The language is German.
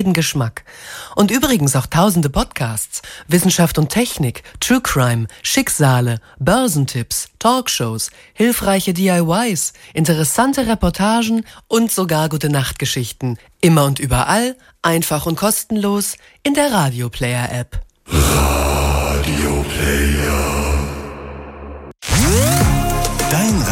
jeden Geschmack. Und übrigens auch tausende Podcasts, Wissenschaft und Technik, True Crime, Schicksale, Börsentipps, Talkshows, hilfreiche DIYs, interessante Reportagen und sogar Gute-Nacht-Geschichten. Immer und überall, einfach und kostenlos in der Radio-Player-App. Radio Player.